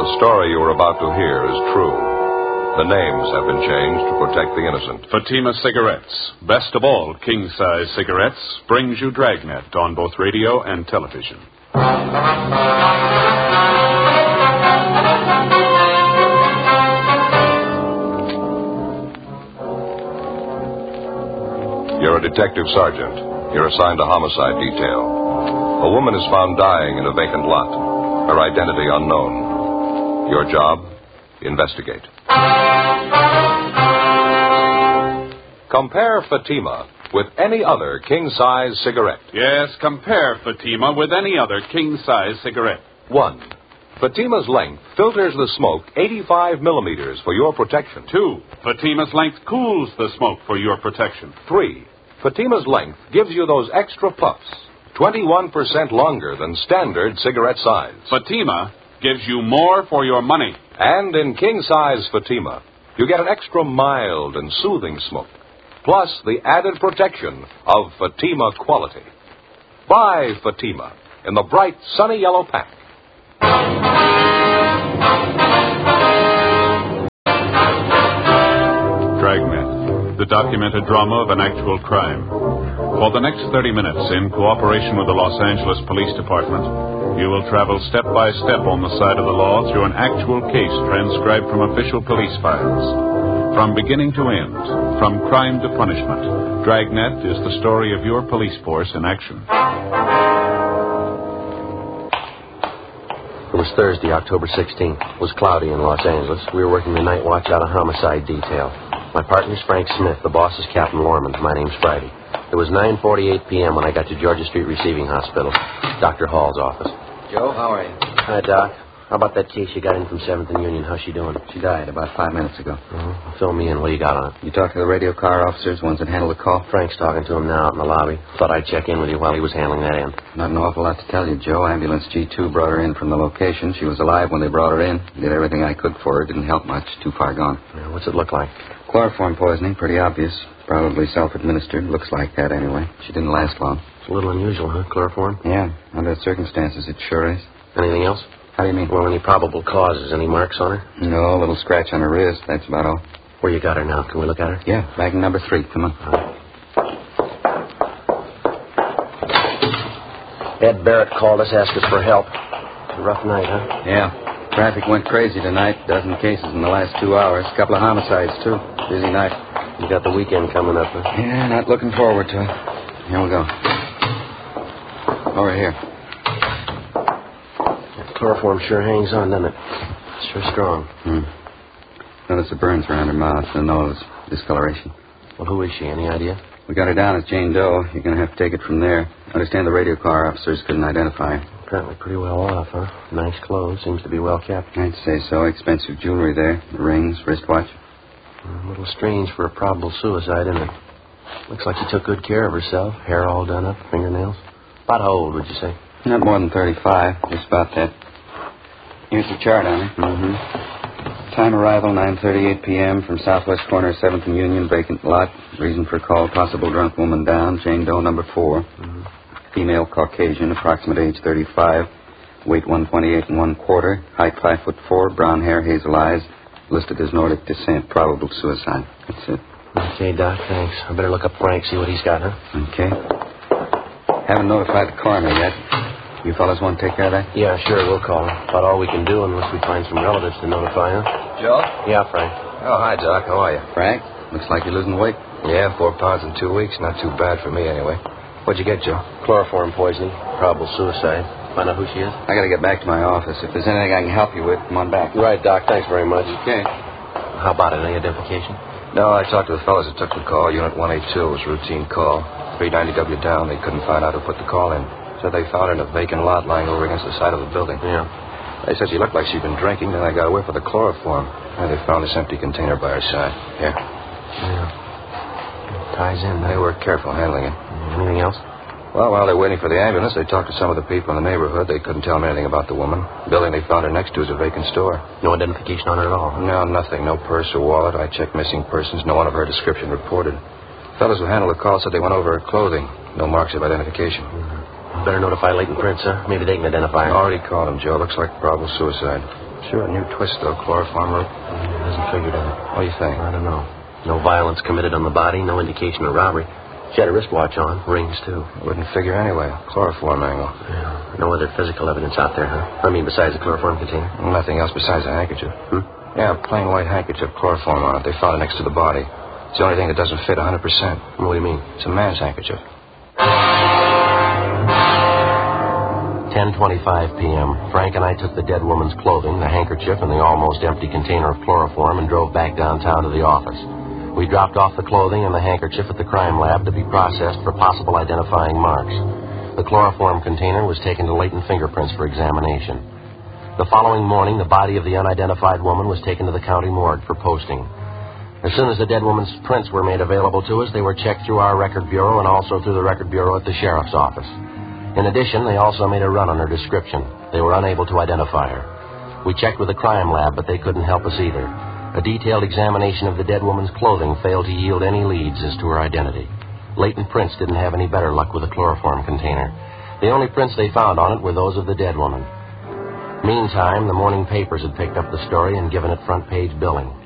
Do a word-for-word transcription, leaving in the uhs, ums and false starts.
The story you are about to hear is true. The names have been changed to protect the innocent. Fatima Cigarettes, best of all king-size cigarettes, brings you Dragnet on both radio and television. You're a detective sergeant. You're assigned to homicide detail. A woman is found dying in a vacant lot. Her identity unknown. Your job? Investigate. Compare Fatima with any other king-size cigarette. Yes, compare Fatima with any other king-size cigarette. One, Fatima's length filters the smoke eighty-five millimeters for your protection. Two, Fatima's length cools the smoke for your protection. Three, Fatima's length gives you those extra puffs, twenty-one percent longer than standard cigarette size. Fatima gives you more for your money. And in king-size Fatima, you get an extra mild and soothing smoke, plus the added protection of Fatima quality. Buy Fatima in the bright, sunny yellow pack. Dragnet, the documented drama of an actual crime. For the next thirty minutes, in cooperation with the Los Angeles Police Department, you will travel step by step on the side of the law through an actual case transcribed from official police files. From beginning to end, from crime to punishment, Dragnet is the story of your police force in action. It was Thursday, October sixteenth. It was cloudy in Los Angeles. We were working the night watch out of homicide detail. My partner's Frank Smith. The boss is Captain Lorman. My name's Friday. It was nine forty-eight p.m. when I got to Georgia Street Receiving Hospital, Doctor Hall's office. Joe, how are you? Hi, Doc. How about that case you got in from seventh and Union? How's she doing? She died about five minutes ago. Uh-huh. Fill me in. What you got on it? You talked to the radio car officers, ones that handled the call? Frank's talking to him now out in the lobby. Thought I'd check in with you while he was handling that end. Not an awful lot to tell you, Joe. Ambulance G two brought her in from the location. She was alive when they brought her in. Did everything I could for her. Didn't help much. Too far gone. Yeah, what's it look like? Chloroform poisoning. Pretty obvious. Probably self-administered. Looks like that anyway. She didn't last long. It's a little unusual, huh? Chloroform? Yeah. Under the circumstances, it sure is. Anything else? How do you mean? Well, any probable causes? Any marks on her? No, a little scratch on her wrist. That's about all. Where you got her now? Can we look at her? Yeah, bag number three. Come on. Ed Barrett called us, asked us for help. It's a rough night, huh? Yeah. Traffic went crazy tonight. Dozen cases in the last two hours. Couple of homicides, too. Busy night. You got the weekend coming up, huh? Yeah, not looking forward to it. Here we go. Over here. That chloroform sure hangs on, doesn't it? Sure strong. Hmm. Notice the burns around her mouth, the nose, discoloration. Well, who is she? Any idea? We got her down as Jane Doe. You're going to have to take it from there. Understand the radio car officers couldn't identify her. Apparently pretty well off, huh? Nice clothes. Seems to be well kept. I'd say so. Expensive jewelry there. The rings, wristwatch. A little strange for a probable suicide, isn't it? Looks like she took good care of herself. Hair all done up, fingernails. About how old, would you say? Not more than thirty-five. Just about that. Here's the chart on it. Mm-hmm. Time arrival, nine thirty-eight p.m. from southwest corner of seventh and Union, vacant lot. Reason for call, possible drunk woman down. Jane Doe, number four. Mm-hmm. Female, Caucasian, approximate age thirty-five. Weight one twenty-eight and one quarter. Height five foot four. Brown hair, hazel eyes. Listed as Nordic descent. Probable suicide. That's it. Okay, Doc, thanks. I better look up Frank, see what he's got, huh? Okay. Haven't notified the coroner yet. You fellas want to take care of that? Yeah, sure, we'll call him. About all we can do unless we find some relatives to notify, huh? Joe? Yeah, Frank. Oh, hi, Doc. How are you? Frank, looks like you're losing weight. Yeah, four pounds in two weeks. Not too bad for me, anyway. What'd you get, Joe? Chloroform poisoning. Probable suicide. Find out who she is? I got to get back to my office. If there's anything I can help you with, come on back. Right, Doc. Thanks very much. Okay. How about it? Any identification? No, I talked to the fellas that took the call. Unit one eighty-two. It was a routine call. three ninety W down. They couldn't find out who put the call in. Said they found her in a vacant lot lying over against the side of the building. Yeah. They said she looked like she'd been drinking. Then they got a whiff of the chloroform. And they found this empty container by her side. Here. Yeah. It ties in. They were careful handling it. Anything else? Well, while they were waiting for the ambulance, they talked to some of the people in the neighborhood. They couldn't tell them anything about the woman. The building they found her next to is a vacant store. No identification on her at all, huh? No, nothing. No purse or wallet. I checked missing persons. No one of her description reported. Fellows who handled the call said they went over her clothing. No marks of identification. Mm-hmm. Better notify Leighton Prince, huh? Maybe they can identify her. I already called him, Joe. Looks like probable suicide. Sure, a new twist, though. Chloroform rope. It hasn't figured out. What do you think? I don't know. No violence committed on the body, no indication of robbery. She had a wristwatch on, rings, too. Wouldn't figure anyway. Chloroform angle. Yeah. No other physical evidence out there, huh? I mean, besides the chloroform container? Nothing else besides a handkerchief. Hmm? Yeah, a plain white handkerchief, chloroform on it. They found it next to the body. It's the only thing that doesn't fit one hundred percent. What do you mean? It's a man's handkerchief. ten twenty-five p.m. Frank and I took the dead woman's clothing, the handkerchief, and the almost empty container of chloroform and drove back downtown to the office. We dropped off the clothing and the handkerchief at the crime lab to be processed for possible identifying marks. The chloroform container was taken to latent fingerprints for examination. The following morning, the body of the unidentified woman was taken to the county morgue for posting. As soon as the dead woman's prints were made available to us, they were checked through our record bureau and also through the record bureau at the sheriff's office. In addition, they also made a run on her description. They were unable to identify her. We checked with the crime lab, but they couldn't help us either. A detailed examination of the dead woman's clothing failed to yield any leads as to her identity. Latent prints didn't have any better luck with the chloroform container. The only prints they found on it were those of the dead woman. Meantime, the morning papers had picked up the story and given it front-page billing.